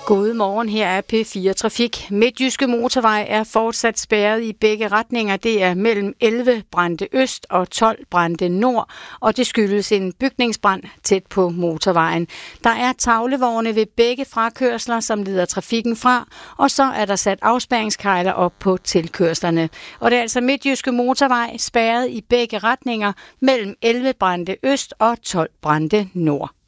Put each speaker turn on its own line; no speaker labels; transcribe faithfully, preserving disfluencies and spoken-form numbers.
God morgen, her er P fire Trafik. Midtjyske Motorvej er fortsat spærret i begge retninger. Det er mellem elleve brændte øst og tolv brændte nord, og det skyldes en bygningsbrand tæt på motorvejen. Der er tavlevogne ved begge frakørsler, som leder trafikken fra, og så er der sat afspærringskejler op på tilkørslerne. Og det er altså Midtjyske Motorvej spærret i begge retninger mellem elleve brændte øst og tolv brændte nord.